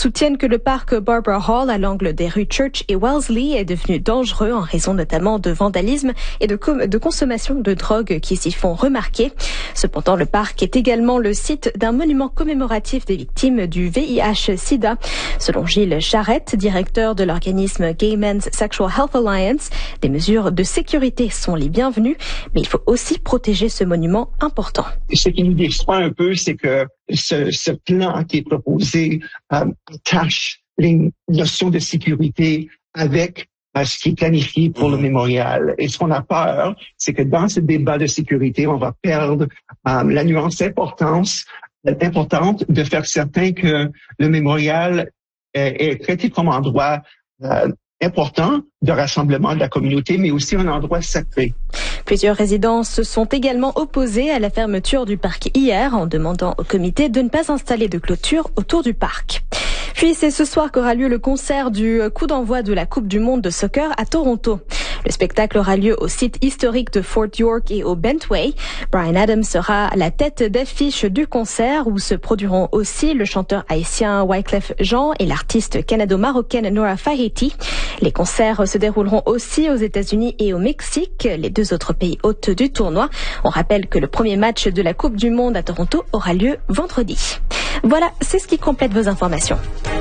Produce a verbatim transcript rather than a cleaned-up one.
soutiennent que le parc Barbara Hall à l'angle des rues Church et Wellesley est devenu dangereux en raison notamment de vandalisme et de, com- de consommation de drogue qui s'y font remarquer. Cependant, le parc est également le site d'un monument commémoratif des victimes du V I H sida. Selon Gilles Charette, directeur de l'organisme Gay Men's Sexual Health Alliance, des mesures de sécurité sont les bienvenues, mais il faut aussi protéger ce monument important. Ce qui nous déçoit un peu, c'est que ce, ce plan qui est proposé euh, attache les notions de sécurité avec euh, ce qui est planifié pour le mémorial. Et ce qu'on a peur, c'est que dans ce débat de sécurité, on va perdre euh, la nuance importance, importante de faire certain que le mémorial est, est traité comme endroit euh, important de rassemblement de la communauté, mais aussi un endroit sacré. Plusieurs résidents se sont également opposés à la fermeture du parc hier en demandant au comité de ne pas installer de clôture autour du parc. Puis c'est ce soir qu'aura lieu le concert du coup d'envoi de la Coupe du monde de soccer à Toronto. Le spectacle aura lieu au site historique de Fort York et au Bentway. Bryan Adams sera à la tête d'affiche du concert où se produiront aussi le chanteur haïtien Wyclef Jean et l'artiste canado-marocaine Nora Faheti. Les concerts se dérouleront aussi aux États-Unis et au Mexique, les deux autres pays hôtes du tournoi. On rappelle que le premier match de la Coupe du monde à Toronto aura lieu vendredi. Voilà, c'est ce qui complète vos informations.